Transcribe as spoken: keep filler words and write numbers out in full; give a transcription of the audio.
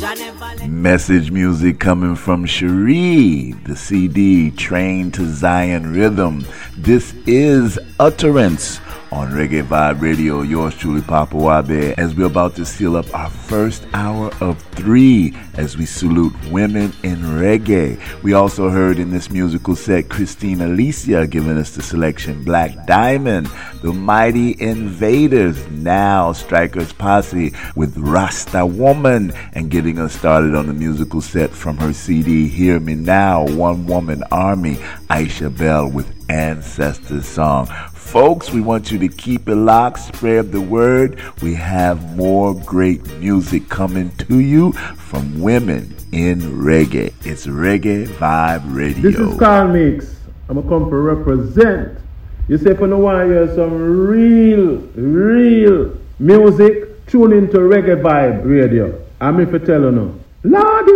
Message music coming from Cherie, the C D Train to Zion Rhythm. This is Utterance on Reggae Vibe Radio. Yours truly, Papa Wabe, as we're about to seal up our first hour of three as we salute women in reggae. We also heard in this musical set Christine Alicia giving us the selection Black Diamond, the Mighty Invaders, now Strikers Posse with Rasta Woman, and getting us started on the musical set from her C D Hear Me Now, One Woman Army, Aisha Bell with Ancestors Song. Folks, we want you to keep it locked, spread the word. We have more great music coming to you from women in reggae. It's Reggae Vibe Radio. This is Carl Mix. I'm going to come to represent. You say if you want to hear some real, real music, tune into Reggae Vibe Radio. I'm if you tell you now. Lord,